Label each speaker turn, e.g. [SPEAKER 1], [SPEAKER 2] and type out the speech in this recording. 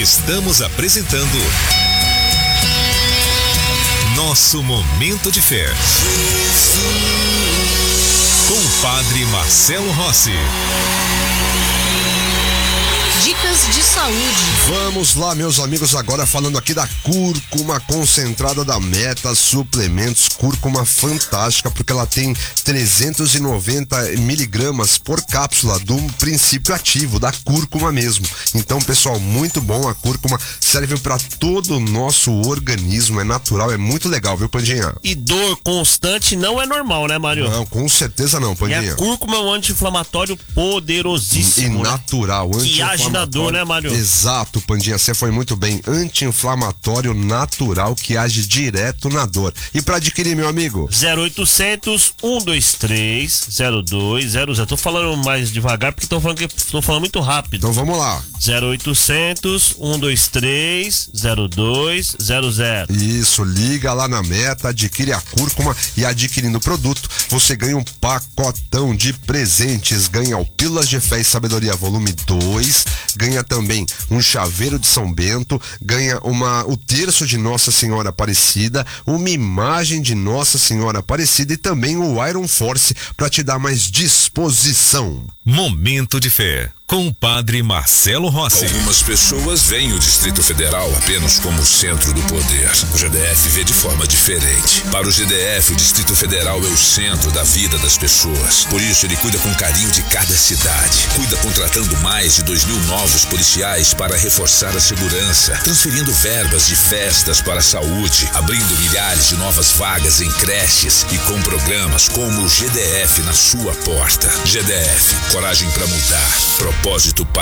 [SPEAKER 1] Estamos apresentando Nosso Momento de Fé. Com o Padre Marcelo Rossi.
[SPEAKER 2] Dicas de saúde.
[SPEAKER 3] Vamos lá, meus amigos, agora falando aqui da cúrcuma concentrada da Meta Suplementos. Cúrcuma fantástica, porque ela tem 390 miligramas por cápsula do princípio ativo, da cúrcuma mesmo. Então, pessoal, muito bom. A cúrcuma serve para todo o nosso organismo, é natural, é muito legal, viu, Pandinha?
[SPEAKER 4] E dor constante não é normal, né, Mário?
[SPEAKER 3] Não, com certeza não, Pandinha.
[SPEAKER 4] E a cúrcuma é um anti-inflamatório poderosíssimo.
[SPEAKER 3] E natural,
[SPEAKER 4] que age na dor, né, Mário?
[SPEAKER 3] Exato, Pandinha, você foi muito bem. Anti-inflamatório natural que age direto na dor. E para adquirir, meu amigo?
[SPEAKER 4] 0800 123 0200. Tô falando mais devagar porque tô falando muito rápido.
[SPEAKER 3] Então vamos lá.
[SPEAKER 4] 0800 123 0200.
[SPEAKER 3] Isso, liga lá na Meta, adquire a cúrcuma e adquirindo o produto, você ganha um pacotão de presentes. Ganha o Pílulas de Fé e Sabedoria volume 2, ganha também um chaveiro de São Bento, ganha o terço de Nossa Senhora Aparecida, uma imagem de Nossa Senhora Aparecida e também o Iron Force para te dar mais disposição.
[SPEAKER 1] Momento de Fé, com o Padre Marcelo Rossi.
[SPEAKER 5] Algumas pessoas veem o Distrito Federal apenas como o centro do poder. O GDF vê de forma diferente. Para o GDF, o Distrito Federal é o centro da vida das pessoas. Por isso, ele cuida com carinho de cada cidade. Cuida contratando mais de 2.000 novos policiais para reforçar a segurança, transferindo verbas de festas para a saúde, abrindo milhares de novas vagas em creches e com programas como o GDF na sua porta. GDF, coragem para mudar, propósito para